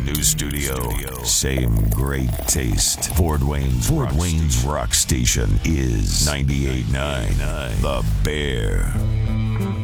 new studio. Same great taste. Fort Wayne's rock station is 98.9 The Bear.